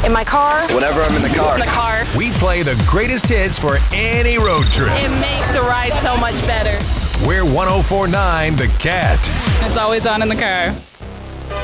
In my car. Whenever I'm in the car. In the car. We play the greatest hits for any road trip. It makes the ride so much better. We're 104.9 The Cat. It's always on in the car.